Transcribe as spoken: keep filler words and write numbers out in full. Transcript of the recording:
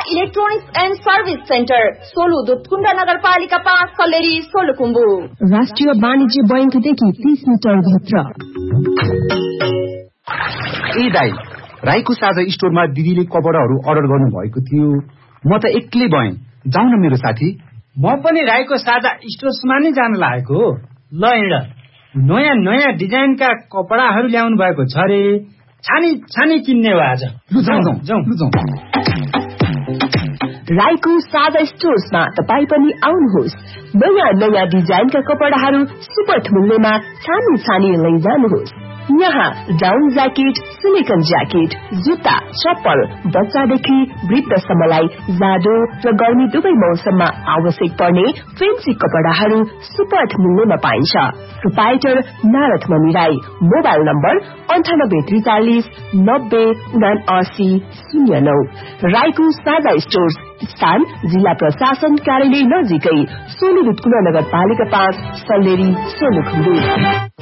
Electronics and service centre Solu Dudhkund नगरपालिका पाँच सल्लेरी सोलुखुम्बु। राष्ट्रिय वाणिज्य बैंकदेखि तीस मिटर भित्र। ए दाइ, राईको साझा स्टोरमा दिदीले कपडाहरू अर्डर गर्नु भएको थियो। म त एक्लै भएँ, जाउँ न मेरो साथी। म पनि राईको साझा स्टोर्समा नै जान लागेको। ल हिँड, नयाँ नयाँ डिजाइनका कपडाहरू ल्याउनु भएको छ रे। छानी छानी किन्ने हो आज। लु जाउँ जाउँ लु जाउँ। राईको साझा स्टोर्समा तपाईँ पनि आउनुहोस्। नयाँ नयाँ डिजाइनका कपडाहरू सुपथ मूल्यमा छानी छानी लैजानुहोस्। यहाँ डाउन ज्याकेट, सिलिकन ज्याकेट, जुत्ता, चप्पल, बच्चादेखि वृद्धसम्मलाई जाडो र गर्मी दुवै मौसममा आवश्यक पर्ने फेन्सी कपडाहरू सुपथ मूल्यमा पाइन्छ। प्रोपाइटर नारद मणि राई। मोबाइल नम्बर अन्ठानब्बे त्रिचालिस नब्बे उनासी शून्य नौ। राईको साझा स्टोर्स स्थान जिल्ला प्रशासन कार्यालय नजिकै सोलु दुधकुण्ड नगरपालिका पाँच सल्लेरी सोलुखुम्बु।